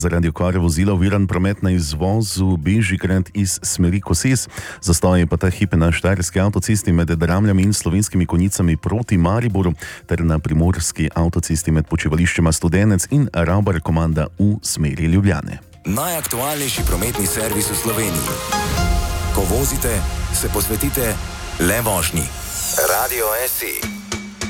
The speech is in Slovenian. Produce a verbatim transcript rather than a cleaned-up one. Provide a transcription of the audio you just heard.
Zaradi okvare vozila oviran promet na izvozu Bežigrad iz smeri Koses. Zastoj je pa ta hip na štajerski avtocesti med Dramljami in Slovenskimi Konjicami proti Mariboru ter na primorski avtocesti med počivališčema Studenec in Ravbar komanda v smeri Ljubljane. Najaktualnejši prometni servis v Sloveniji. Ko vozite, se posvetite le vožnji. Radio S I.